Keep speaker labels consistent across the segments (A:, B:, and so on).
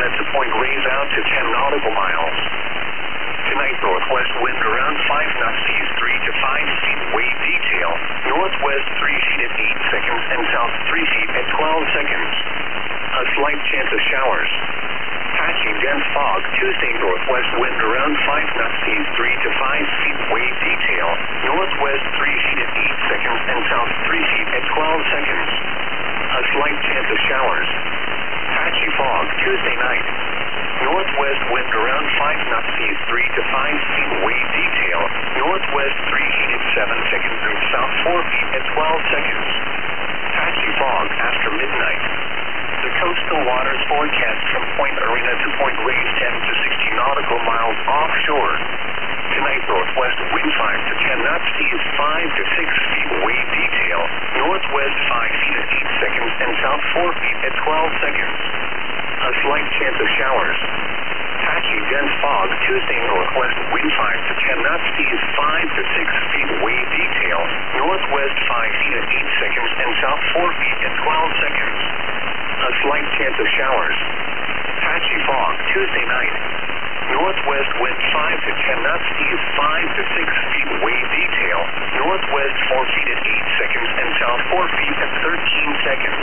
A: Marina to Point Reyes out to 10 nautical miles. Tonight, northwest wind around 5 knots, seas 3 to 5 feet, wave detail. Northwest 3 feet at 8 seconds and south 3 feet at 12 seconds. A slight chance of showers. Patchy dense fog. Tuesday, northwest wind around 5 knots, seas 3 to 5 feet, wave detail. Northwest 3 feet at 8 seconds and south 3 feet at 12 seconds. A slight chance of showers. Patchy fog. Tuesday night. Northwest wind around 5 knots, seas 3 to 5 feet, wave detail. Northwest 3 feet at 7 seconds and south 4 feet at 12 seconds. Patchy fog after midnight. The coastal waters forecast from Point Arena to Point Reyes 10 to 60 nautical miles offshore. Tonight, northwest wind 5 to 10 knots, seas 5 to 6 feet, wave detail. Northwest 5 feet at 8 seconds and south 4 feet at 12 seconds. A slight chance of showers. Patchy dense fog. Tuesday, northwest wind 5 to 10 knots, seas 5 to 6 feet, wave detail. Northwest 5 feet at 8 seconds and south 4 feet at 12 seconds. A slight chance of showers. Patchy fog. Tuesday night. Northwest wind 5 to 10 knots, seas 5 to 6 feet, wave detail. Northwest 4 feet at 8 seconds and south 4 feet at 13 seconds.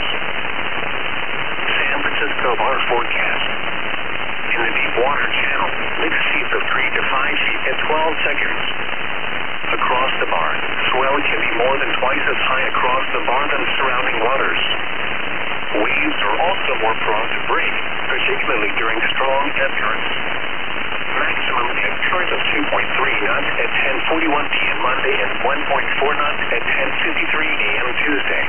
A: San Francisco bar forecast. In the deep water channel, mixed seas of 3 to 5 feet at 12 seconds. Across the bar, swell can be more than twice as high across the bar than surrounding waters. Waves are also more prone to break, particularly during strong ebb currents. Maximum ebb current of 2.3 knots at 10:41 p.m. Monday and 1.4 knots at 10:53 a.m. Tuesday.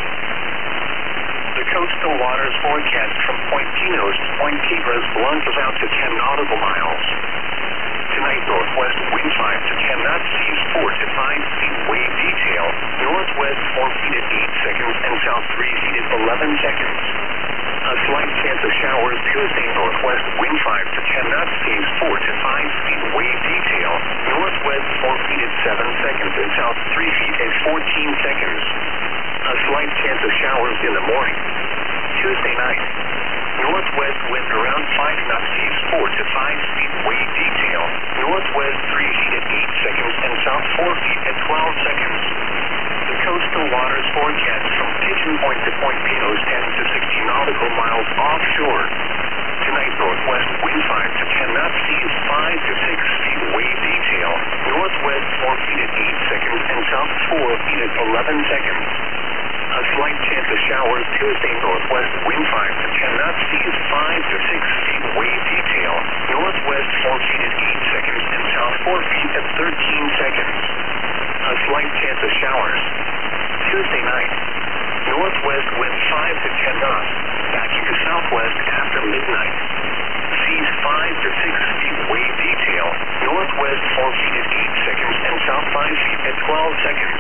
A: The coastal waters forecast from Point Pinos to Point Tigres launches out to 10 nautical miles. Tonight, northwest wind 5 to 10 knots, seas 4 to 5 feet, wave detail. Northwest 4 feet at 8 seconds and south 3 feet at 11 seconds. A slight chance of showers. Tuesday, northwest wind 5 to 10 knots, seas 4 to 5 feet, wave detail. Northwest 4 feet at 7 seconds and south 3 feet at 14 seconds. A slight chance of showers in the morning. Tuesday night. Northwest wind around 5 knots, seas 4 to 5 feet, wave detail. Northwest 3 feet at 8 seconds and south 4 feet at 12 seconds. The coastal waters forecast from Pigeon Point to Point Pinos 10 to 60 nautical miles offshore. Tonight, northwest wind 5 to 10 knots, seas 5 to 6 feet, wave detail. Northwest 4 feet at 8 seconds and south 4 feet at 11 seconds. A slight chance of showers. Tuesday, northwest wind 5 to 10 knots, seas 5 to 6 feet, wave detail. Northwest 4 feet at 8 seconds and south 4 feet at 13 seconds. A slight chance of showers. Tuesday night. Northwest wind 5 to 10 knots, backing to southwest after midnight. Seas 5 to 6 feet, wave detail. Northwest 4 feet at 8 seconds and south 5 feet at 12 seconds.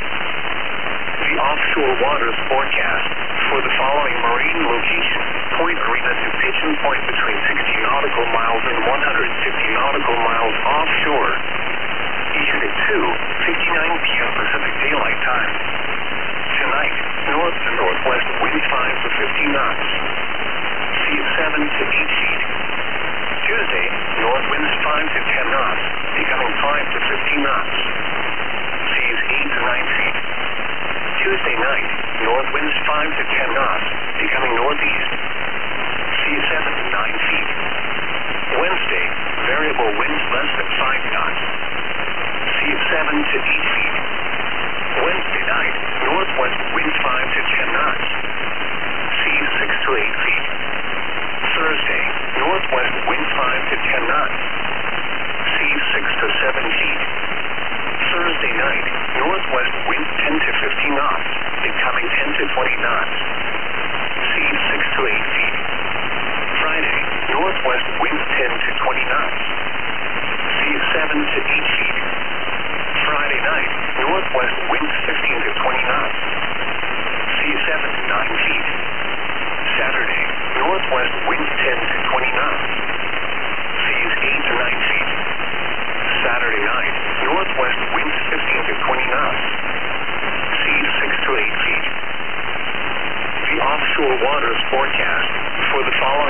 A: The offshore waters forecast for the following marine location: Point Arena to Pigeon Point between 60 nautical miles and 150 nautical miles offshore. Eastern at 2:59 p.m. Pacific Daylight Time. Tonight, north to northwest wind 5 to 50 knots. Sea of 7 to 8 feet. Tuesday, north winds 5 to 10 knots, becoming 5 to 15 knots. Seas 8 to 9 feet. Tuesday night, north winds 5 to 10 knots, becoming northeast. Sea 7 to 9 feet. Wednesday, variable winds less than 5 knots. Sea 7 to 8 feet. Wednesday night, northwest wind 5 to 10 knots. Sea 6 to 8 feet. Thursday, northwest wind 5 to 10 knots. Sea 6 to 7 feet. Thursday night, northwest wind 10 to 15 knots, becoming 10 to 20 knots. Sea 6 to 8 feet. Friday, northwest wind 10 to 20 knots. Sea 7 to 8 feet. Friday night, northwest wind 15 to 20 knots. Sea 7 to 9 feet. Saturday, northwest wind 10 to 20 knots. Seas 8 to 9 feet. Saturday night, northwest winds 15 to 20 knots. Seas 6 to 8 feet. The offshore waters forecast for the following